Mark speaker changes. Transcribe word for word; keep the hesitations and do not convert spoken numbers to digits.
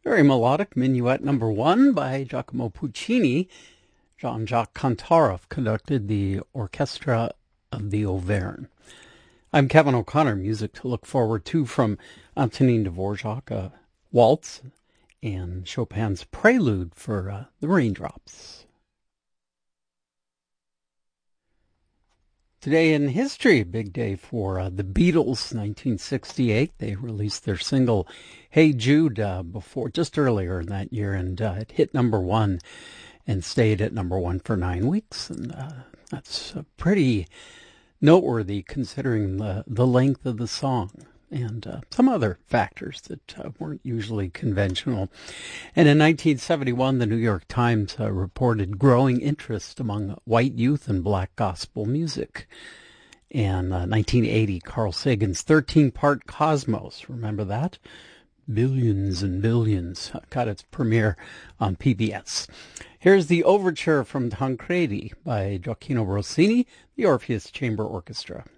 Speaker 1: Very melodic Minuet number one by Giacomo Puccini. Jean-Jacques Kantaroff conducted the Orchestra of the Auvergne. I'm Kevin O'Connor. Music to look forward to from Antonin Dvorak, a waltz, and Chopin's Prelude for uh, the Raindrops. Today in history, a big day for uh, the Beatles. nineteen sixty-eight, they released their single "Hey Jude" uh, before, just earlier in that year, and uh, it hit number one and stayed at number one for nine weeks. And uh, that's uh, pretty noteworthy considering the the length of the song and uh, some other factors that uh, weren't usually conventional. And in nineteen seventy-one, the New York Times uh, reported growing interest among white youth in black gospel music. And uh, nineteen eighty, Carl Sagan's thirteen-part Cosmos, remember that? Billions and Billions, uh, got its premiere on P B S. Here's the overture from Tancredi by Gioacchino Rossini, the Orpheus Chamber Orchestra.